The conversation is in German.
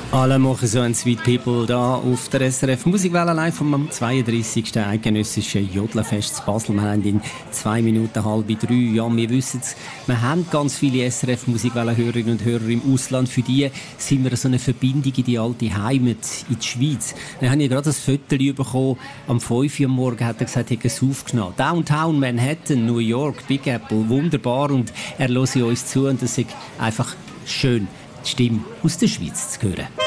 Alle machen so ein Sweet People da auf der SRF Musikwelle live vom 32. eidgenössischen Jodlerfest zu Basel. Wir haben in 2 Minuten, halb 3. Ja, wir wissen es, wir haben ganz viele SRF Musikwelle-Hörerinnen und Hörer im Ausland. Für die sind wir so eine Verbindung in die alte Heimat, in die Schweiz. Wir haben ja gerade ein Foto bekommen. Am 5 Uhr morgen hat er gesagt, er hat es aufgenommen. Downtown Manhattan, New York, Big Apple, wunderbar. Und er hört uns zu und das ist einfach schön, die Stimme aus der Schweiz zu hören.